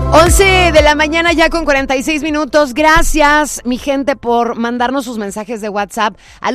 11 de la mañana ya con 46 minutos. Gracias, mi gente, por mandarnos sus mensajes de WhatsApp al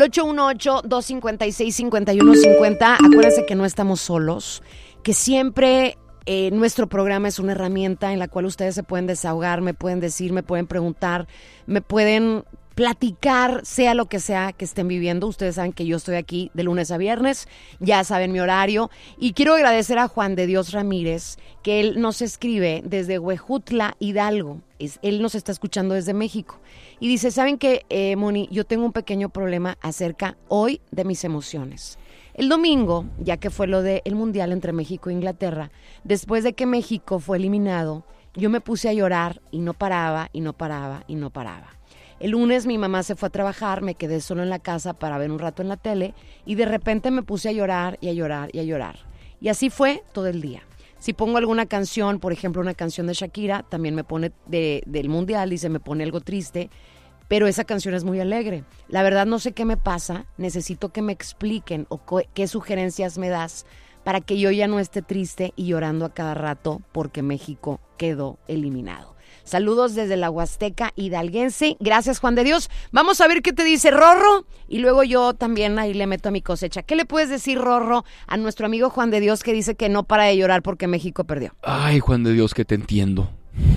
818-256-5150. Acuérdense que no estamos solos, que siempre nuestro programa es una herramienta en la cual ustedes se pueden desahogar, me pueden decir, me pueden preguntar, me pueden platicar, sea lo que sea que estén viviendo. Ustedes saben que yo estoy aquí de lunes a viernes, ya saben mi horario, y quiero agradecer a Juan de Dios Ramírez, que él nos escribe desde Huejutla, Hidalgo. Él nos está escuchando desde México y dice, ¿saben qué, Moni? Yo tengo un pequeño problema acerca hoy de mis emociones. El domingo, ya que fue lo del Mundial entre México e Inglaterra, después de que México fue eliminado, yo me puse a llorar y no paraba, y no paraba, y no paraba. El lunes mi mamá se fue a trabajar, me quedé solo en la casa para ver un rato en la tele y de repente me puse a llorar y a llorar y a llorar. Y así fue todo el día. Si pongo alguna canción, por ejemplo una canción de Shakira, también me pone del Mundial y se me pone algo triste, pero esa canción es muy alegre. La verdad no sé qué me pasa, necesito que me expliquen o qué sugerencias me das para que yo ya no esté triste y llorando a cada rato porque México quedó eliminado. Saludos desde la Huasteca hidalguense. Gracias, Juan de Dios. Vamos a ver qué te dice Rorro y luego yo también ahí le meto a mi cosecha. ¿Qué le puedes decir, Rorro, a nuestro amigo Juan de Dios que dice que no para de llorar porque México perdió? Ay, Juan de Dios, que te entiendo.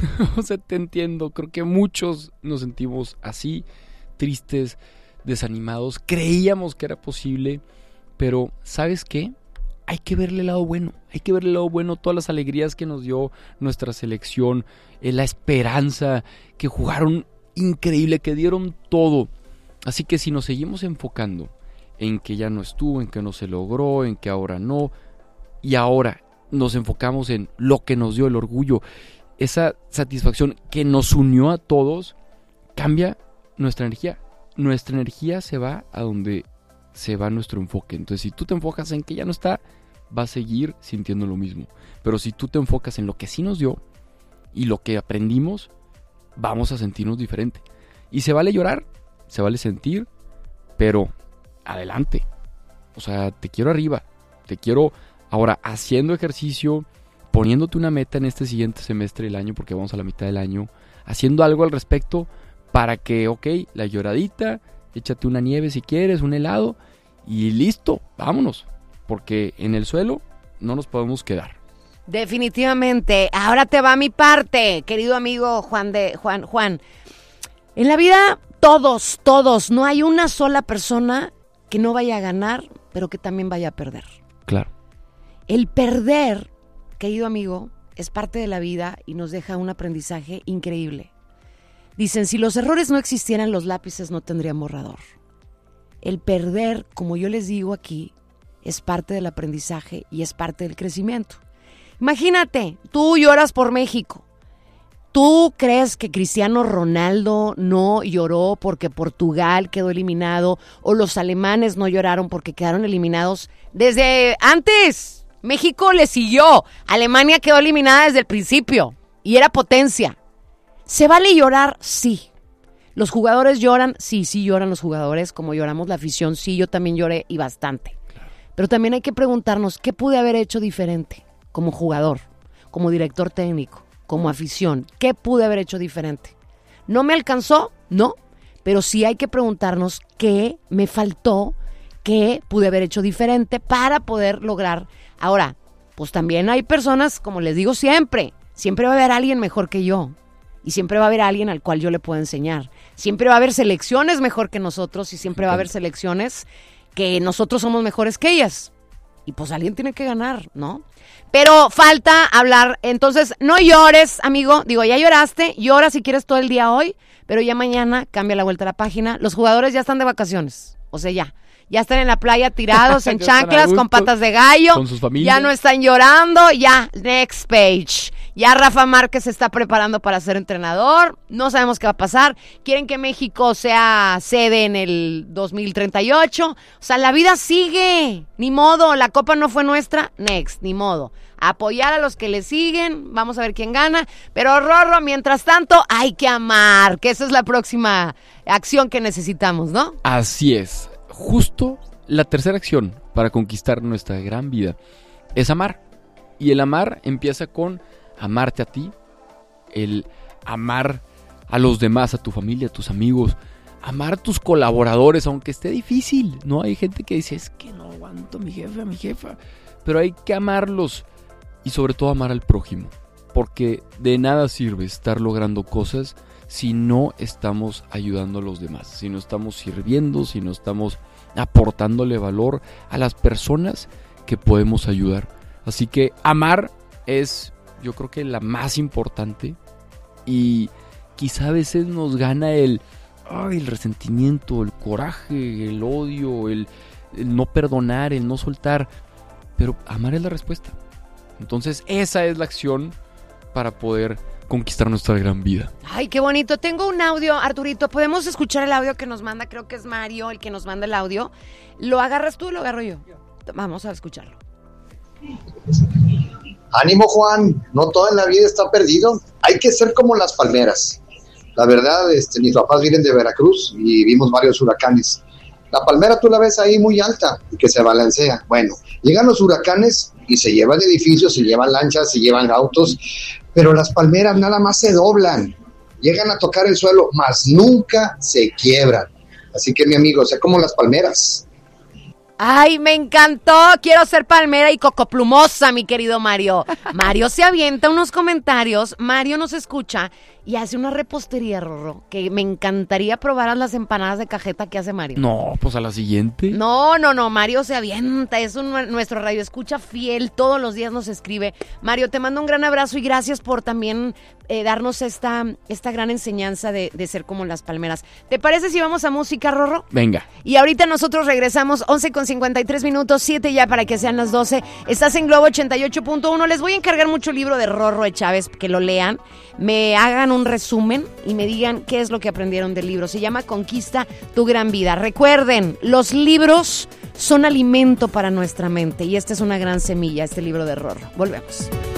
O sea, te entiendo. Creo que muchos nos sentimos así, tristes, desanimados. Creíamos que era posible, pero ¿sabes qué? Hay que verle el lado bueno, todas las alegrías que nos dio nuestra selección, la esperanza, que jugaron increíble, que dieron todo. Así que si nos seguimos enfocando en que ya no estuvo, en que no se logró, en que ahora no, y ahora nos enfocamos en lo que nos dio el orgullo, esa satisfacción que nos unió a todos, cambia nuestra energía. Nuestra energía se va a donde se va nuestro enfoque. Entonces, si tú te enfocas en que ya no está, vas a seguir sintiendo lo mismo. Pero si tú te enfocas en lo que sí nos dio y lo que aprendimos, vamos a sentirnos diferente. Y se vale llorar, se vale sentir, pero adelante. O sea, te quiero arriba, te quiero ahora haciendo ejercicio, poniéndote una meta en este siguiente semestre del año, porque vamos a la mitad del año, haciendo algo al respecto para que, la lloradita, échate una nieve si quieres, un helado y listo, vámonos. Porque en el suelo no nos podemos quedar. Definitivamente. Ahora te va mi parte, querido amigo Juan. En la vida, todos, no hay una sola persona que no vaya a ganar, pero que también vaya a perder. Claro. El perder, querido amigo, es parte de la vida y nos deja un aprendizaje increíble. Dicen, si los errores no existieran, los lápices no tendrían borrador. El perder, como yo les digo aquí, es parte del aprendizaje y es parte del crecimiento. Imagínate, tú lloras por México. ¿Tú crees que Cristiano Ronaldo no lloró porque Portugal quedó eliminado o los alemanes no lloraron porque quedaron eliminados desde antes? México le siguió. Alemania quedó eliminada desde el principio y era potencia. ¿Se vale llorar? Sí. ¿Los jugadores lloran? Sí lloran los jugadores, como lloramos la afición. Sí, yo también lloré y bastante. Pero también hay que preguntarnos, ¿qué pude haber hecho diferente como jugador, como director técnico, como afición? ¿Qué pude haber hecho diferente? ¿No me alcanzó? No. Pero sí hay que preguntarnos qué me faltó, qué pude haber hecho diferente para poder lograr. Ahora, pues también hay personas, como les digo siempre va a haber alguien mejor que yo. Y siempre va a haber alguien al cual yo le puedo enseñar. Siempre va a haber selecciones mejor que nosotros y siempre va a haber selecciones que nosotros somos mejores que ellas. Y pues alguien tiene que ganar, ¿no? Pero falta hablar. Entonces, no llores, amigo. Digo, ya lloraste. Llora si quieres todo el día hoy. Pero ya mañana cambia la vuelta a la página. Los jugadores ya están de vacaciones. O sea, ya están en la playa tirados en chanclas con patas de gallo. Con sus familias. Ya no están llorando. Ya, next page. Ya Rafa Márquez se está preparando para ser entrenador. No sabemos qué va a pasar. Quieren que México sea sede en el 2038. O sea, la vida sigue. Ni modo, la copa no fue nuestra. Next, ni modo. Apoyar a los que le siguen. Vamos a ver quién gana. Pero Rorro, mientras tanto, hay que amar. Que esa es la próxima acción que necesitamos, ¿no? Así es. Justo la tercera acción para conquistar nuestra gran vida es amar. Y el amar empieza con amarte a ti, el amar a los demás, a tu familia, a tus amigos, amar a tus colaboradores, aunque esté difícil, ¿no? Hay gente que dice, es que no aguanto a mi jefa, pero hay que amarlos y sobre todo amar al prójimo, porque de nada sirve estar logrando cosas si no estamos ayudando a los demás, si no estamos sirviendo, si no estamos aportándole valor a las personas que podemos ayudar. Así que amar es, yo creo que la más importante, y quizá a veces nos gana el resentimiento, el coraje, el odio, el no perdonar, el no soltar, pero amar es la respuesta. Entonces esa es la acción para poder conquistar nuestra gran vida. Ay, qué bonito. Tengo un audio, Arturito. ¿Podemos escuchar el audio que nos manda? Creo que es Mario el que nos manda el audio. ¿Lo agarras tú o lo agarro yo? Vamos a escucharlo. Ánimo, Juan. No todo en la vida está perdido. Hay que ser como las palmeras. La verdad, mis papás vienen de Veracruz y vimos varios huracanes. La palmera tú la ves ahí muy alta y que se balancea. Bueno, llegan los huracanes y se llevan edificios, se llevan lanchas, se llevan autos, pero las palmeras nada más se doblan, llegan a tocar el suelo, mas nunca se quiebran. Así que, mi amigo, sé como las palmeras. Ay, me encantó. Quiero ser palmera y cocoplumosa, mi querido Mario. Mario se avienta unos comentarios. Mario nos escucha y hace una repostería, Rorro, que me encantaría probar las empanadas de cajeta que hace Mario. No, pues a la siguiente. No, Mario se avienta. Es nuestro radio escucha fiel. Todos los días nos escribe. Mario, te mando un gran abrazo y gracias por también darnos esta gran enseñanza de ser como las palmeras. ¿Te parece si vamos a música, Rorro? Venga. Y ahorita nosotros regresamos 11:53, 7 ya para que sean las 12. Estás en Globo 88.1. Les voy a encargar mucho libro de Rorro de Chávez, que lo lean, me hagan un resumen y me digan qué es lo que aprendieron del libro. Se llama Conquista tu gran vida. Recuerden, los libros son alimento para nuestra mente y esta es una gran semilla, este libro de Rorro. Volvemos.